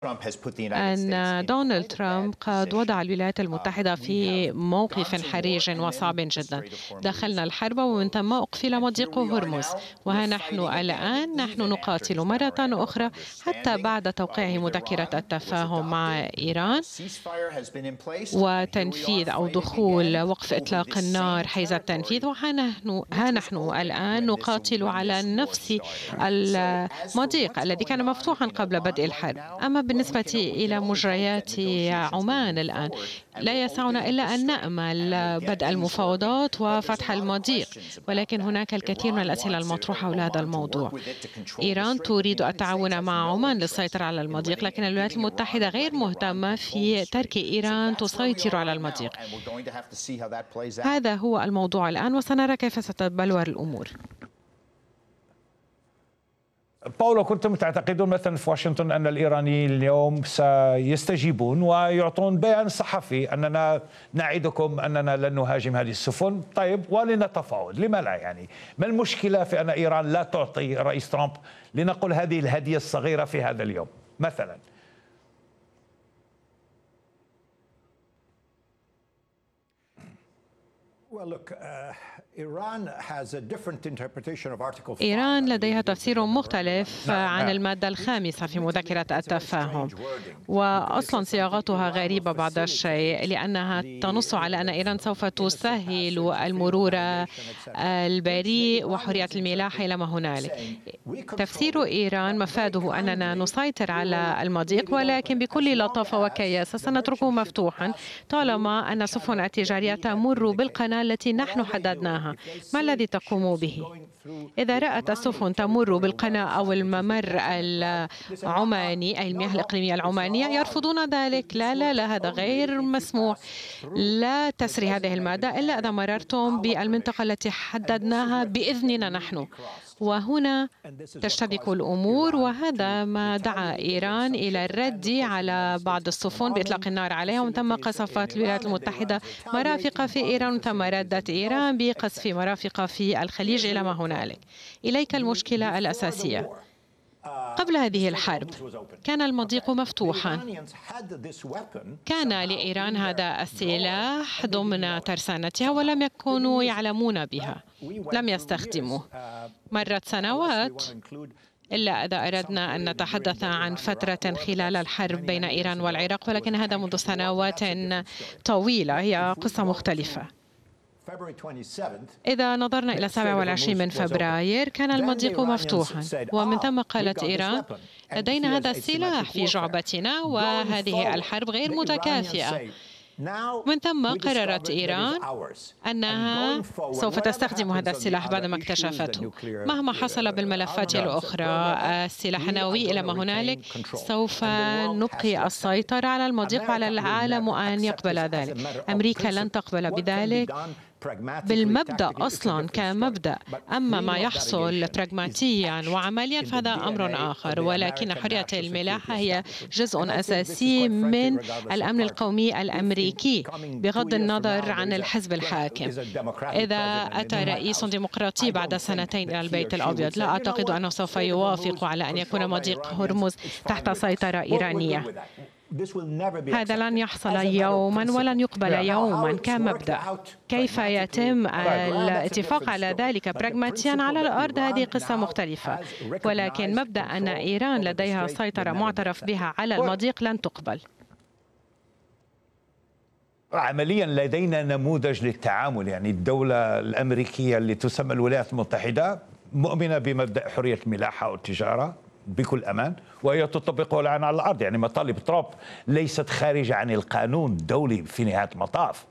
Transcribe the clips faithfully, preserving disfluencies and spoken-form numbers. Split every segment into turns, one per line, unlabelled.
أن دونالد ترامب قد وضع الولايات المتحدة في موقف حرج وصعب جدا. دخلنا الحرب ومن ثم أقفل مضيق هرمز، وها نحن الآن نحن نقاتل مرة أخرى حتى بعد توقيع مذكرة التفاهم مع إيران وتنفيذ أو دخول وقف إطلاق النار حيز التنفيذ. وها نحن, ها نحن الآن نقاتل على نفس المضيق الذي كان مفتوحا قبل بدء الحرب. أما بالنسبة إلى مجريات عمان الآن لا يسعنا إلا أن نأمل بدء المفاوضات وفتح المضيق، ولكن هناك الكثير من الأسئلة المطروحة حول هذا الموضوع. إيران تريد التعاون مع عمان للسيطرة على المضيق، لكن الولايات المتحدة غير مهتمة في ترك إيران تسيطر على المضيق. هذا هو الموضوع الآن وسنرى كيف ستتبلور الأمور.
باولو، كنتم تعتقدون مثلا في واشنطن أن الإيرانيين اليوم سيستجيبون ويعطون بيان صحفي أننا نعدكم أننا لن نهاجم هذه السفن؟ طيب، ولنتفاوض، لما لا؟ يعني ما المشكلة في أن إيران لا تعطي رئيس ترامب لنقل هذه الهدية الصغيرة في هذا اليوم مثلا؟
إيران لديها تفسير مختلف عن المادة الخامسة في مذكرة التفاهم، وأصلا صياغتها غريبة بعض الشيء، لأنها تنص على أن إيران سوف تسهل المرور البريء وحرية الملاحة إلى ما هنالك. تفسير إيران مفاده أننا نسيطر على المضيق، ولكن بكل لطافة وكياسة سنتركه مفتوحا طالما أن السفن التجارية تمر بالقناة التي نحن حددناها. ما الذي تقوم به؟ إذا رأت السفن تمر بالقناة أو الممر العماني أي المياه الإقليمية العمانية يرفضون ذلك. لا لا لا، هذا غير مسموح. لا تسري هذه المادة إلا إذا مررتم بالمنطقة التي حددناها بإذننا نحن. وهنا تشتبك الأمور، وهذا ما دعا إيران إلى الرد على بعض السفن بإطلاق النار عليها، ومن ثم قصفت الولايات المتحدة مرافق في إيران، ثم ردت إيران بقصف مرافق في الخليج إلى ما هنالك. إليك المشكلة الأساسية. قبل هذه الحرب كان المضيق مفتوحا، كان لإيران هذا السلاح ضمن ترسانتها ولم يكونوا يعلمون بها، لم يستخدموه. مرت سنوات إلا إذا أردنا أن نتحدث عن فترة خلال الحرب بين إيران والعراق، ولكن هذا منذ سنوات طويلة، هي قصة مختلفة. إذا نظرنا إلى السابع والعشرين من فبراير كان المضيق مفتوحا، ومن ثم قالت إيران لدينا هذا السلاح في جعبتنا وهذه الحرب غير متكافئة. من ثم قررت إيران أنها سوف تستخدم هذا السلاح بعدما اكتشفته. مهما حصل بالملفات الأخرى السلاح النووي إلى ما هنالك، سوف نبقي السيطرة على المضيق وعلى العالم أن يقبل ذلك. أمريكا لن تقبل بذلك بالمبدأ أصلا كمبدأ. أما ما يحصل براغماتيا وعمليا فهذا أمر آخر، ولكن حرية الملاحة هي جزء أساسي من الأمن القومي الأمريكي بغض النظر عن الحزب الحاكم. إذا أتى رئيس ديمقراطي بعد سنتين إلى البيت الأبيض لا أعتقد أنه سوف يوافق على أن يكون مضيق هرمز تحت سيطرة إيرانية. هذا لن يحصل يوما ولن يقبل يوما كمبدأ. كيف يتم الاتفاق على ذلك براغماتيا على الأرض هذه قصة مختلفة، ولكن مبدأ أن إيران لديها سيطرة معترف بها على المضيق لن تقبل.
عمليا لدينا نموذج للتعامل، يعني الدولة الأمريكية اللي تسمى الولايات المتحدة مؤمنة بمبدأ حرية الملاحة والتجارة بكل أمان، وهي تطبقه الآن على الأرض. يعني مطالب ترامب ليست خارجة عن القانون الدولي في نهاية المطاف.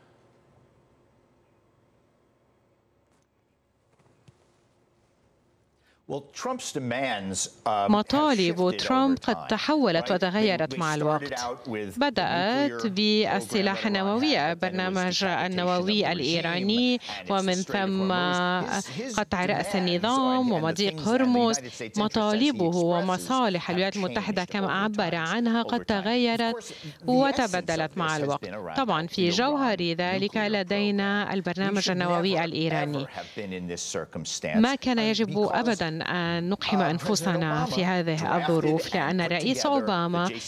مطالب ترامب قد تحولت وتغيرت مع الوقت. بدأت بالسلاح النووي، برنامج النووي الإيراني، ومن ثم قطع رأس النظام ومضيق هرمز. مطالبه ومصالح الولايات المتحدة كما عبر عنها قد تغيرت وتبدلت مع الوقت. طبعا في جوهر ذلك لدينا البرنامج النووي الإيراني. ما كان يجب أبدا أن نقحم أنفسنا في هذه الظروف، لأن الرئيس أوباما